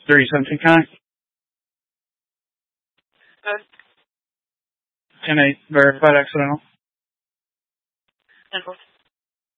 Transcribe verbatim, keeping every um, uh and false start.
thirty seventeen, can I? Good. Can I verify accidental? Simple.